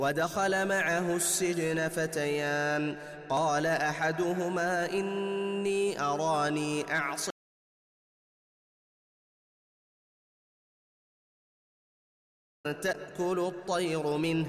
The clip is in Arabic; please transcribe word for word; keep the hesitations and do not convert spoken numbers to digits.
ودخل معه السجن فتيان قال أحدهما إني أراني أعصر تأكل الطير منه